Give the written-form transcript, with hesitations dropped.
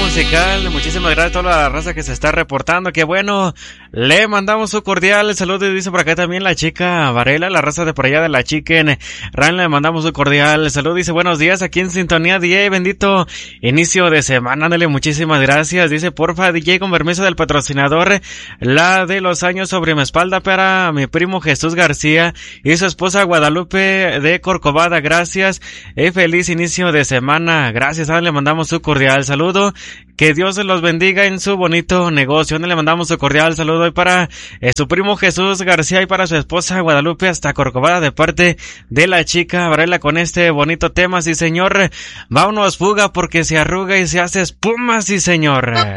musical. Muchísimas gracias a toda la raza que se está reportando. Qué bueno. Le mandamos un cordial saludo y dice por acá también la chica Varela, la raza de por allá de la Chicken Ran. Le mandamos un cordial saludo. Dice buenos días aquí en sintonía DJ. Bendito inicio de semana. Dale muchísimas gracias. Dice porfa DJ con permiso del patrocinador. La de los años sobre mi espalda para mi primo Jesús García y su esposa Guadalupe de Corcovada. Gracias. Feliz inicio de semana. Gracias. Le mandamos un cordial saludo. Que Dios los bendiga en su bonito negocio. Le mandamos un cordial saludo y para su primo Jesús García y para su esposa Guadalupe hasta Corcovada de parte de la chica Varela con este bonito tema. Sí, señor. Vámonos fuga porque se arruga y se hace espuma. Sí, señor.